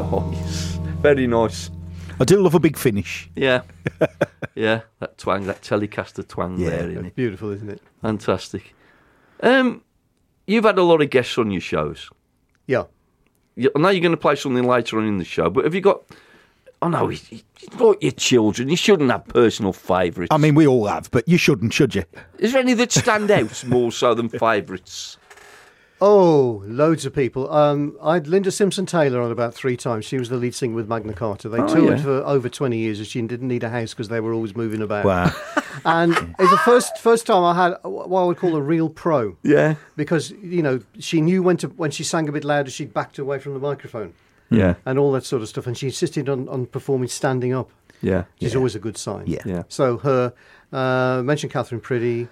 Nice. Very nice. I do love a big finish. Yeah. Yeah, that twang, that Telecaster twang there, isn't it? Beautiful, isn't it? Fantastic. You've had a lot of guests on your shows. Yeah. I know you're going to play something later on in the show, but have you got... I know, it's like your children. You shouldn't have personal favourites. I mean, we all have, but you shouldn't, should you? Is there any that stand out more so than favourites? Oh, loads of people. I had Linda Simpson-Taylor on about 3 times. She was the lead singer with Magna Carta. They toured for over 20 years and she didn't need a house because they were always moving about. Wow. And it's the first time I had what I would call a real pro. Yeah. Because, you know, she knew when she sang a bit louder, she backed away from the microphone. Yeah. And all that sort of stuff. And she insisted on performing standing up. Yeah. Which is always a good sign. Yeah. So her, mentioned Catherine Priddy,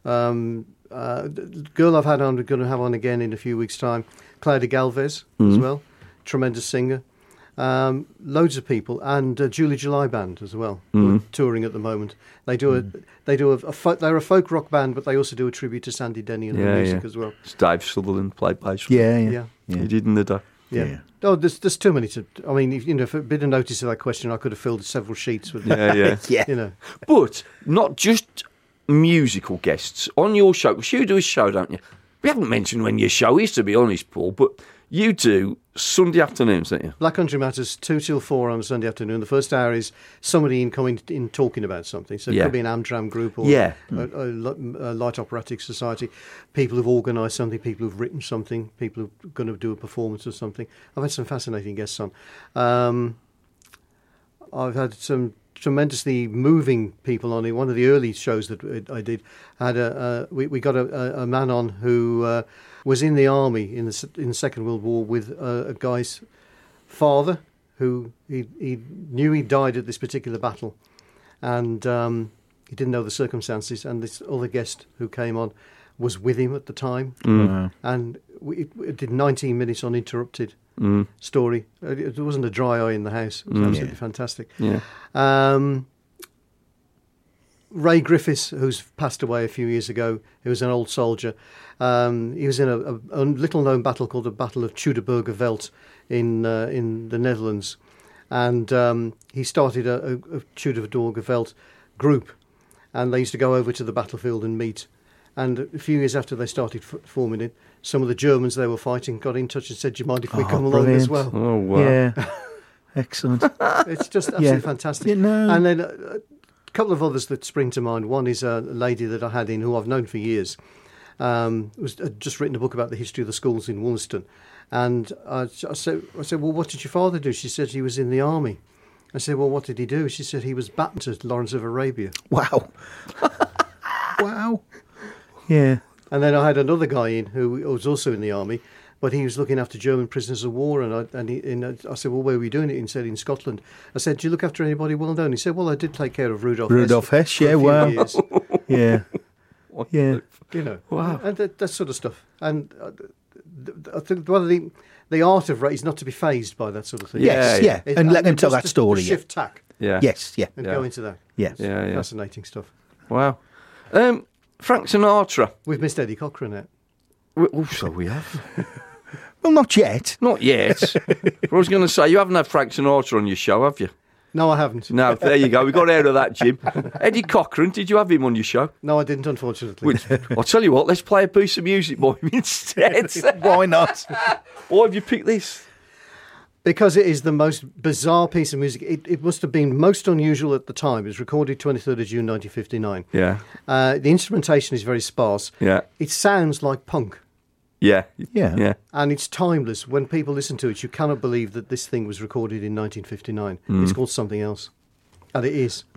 the girl I've had on, going to have on again in a few weeks' time, Claudia Galvez as well, tremendous singer. Loads of people, and Julie July Band as well, who are touring at the moment. They do they're a folk rock band, but they also do a tribute to Sandy Denny and her music as well. It's Dave Sutherland played bass. Yeah. He did in the day. Yeah. Oh, there's too many to. I mean, you know, for a bit of notice of that question, I could have filled several sheets with. Yeah. You know, But not just musical guests on your show, because you do a show, don't you? We haven't mentioned when your show is, to be honest, Paul, but you do Sunday afternoons, don't you? Black Country Matters 2 till 4 on Sunday afternoon. The first hour is somebody coming in talking about something. So it could be an Amdram group or a light operatic society. People who've organised something, people who've written something, people who are going to do a performance or something. I've had some fascinating guests on. I've had some tremendously moving people on it. One of the early shows that I did had we got a man on who was in the army in the Second World War with a guy's father who he knew he died at this particular battle, and he didn't know the circumstances. And this other guest who came on was with him at the time, and we did 19 minutes uninterrupted. Story. There wasn't a dry eye in the house. It was absolutely fantastic. Yeah. Ray Griffiths, who's passed away a few years ago, he was an old soldier. He was in a little-known battle called the Battle of Teutoburger Veldt in the Netherlands, and he started a Teutoburger Veldt group, and they used to go over to the battlefield and meet. And a few years after they started forming it, some of the Germans they were fighting got in touch and said, do you mind if we come along as well? Oh, wow. Yeah. Excellent. It's just absolutely fantastic. Yeah, no. And then a couple of others that spring to mind. One is a lady that I had in who I've known for years. Was just written a book about the history of the schools in Wollaston. And I said, well, what did your father do? She said he was in the army. I said, well, what did he do? She said he was battened at Lawrence of Arabia. Wow. Wow. Yeah. And then I had another guy in who was also in the army, but he was looking after German prisoners of war. And I said, well, where were you doing it? He said, in Scotland. I said, do you look after anybody well known? He said, well, I did take care of Rudolf Hess. Yeah, wow. Years. Yeah. Yeah. You know, wow. And that sort of stuff. And I think one of the art of is not to be fazed by that sort of thing. Yes, and let them tell that story. To shift tack. Yeah. Yes, yeah. And go into that. Yes. Yeah. Fascinating stuff. Wow. Frank Sinatra. We've missed Eddie Cochran yet. So we have. Well, not yet. Not yet. I was going to say, you haven't had Frank Sinatra on your show, have you? No, I haven't. No, there you go. We got out of that, Jim. Eddie Cochran, did you have him on your show? No, I didn't, unfortunately. I'll tell you what, let's play a piece of music by him instead. Why not? Why have you picked this? Because it is the most bizarre piece of music. It must have been most unusual at the time. It was recorded 23rd of June 1959. Yeah. The instrumentation is very sparse. Yeah. It sounds like punk. Yeah. Yeah. Yeah. And it's timeless. When people listen to it, you cannot believe that this thing was recorded in 1959. It's called Something Else. And it is.